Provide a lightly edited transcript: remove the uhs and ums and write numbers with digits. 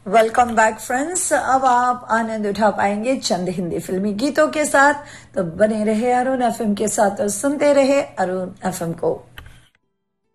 Welcome back friends. अब आप आनंद उठा पाएंगे चंद हिंदी फिल्मी गीतों के साथ, तो बने रहे अरुण एफएम के साथ और सुनते रहे अरुण एफएम को।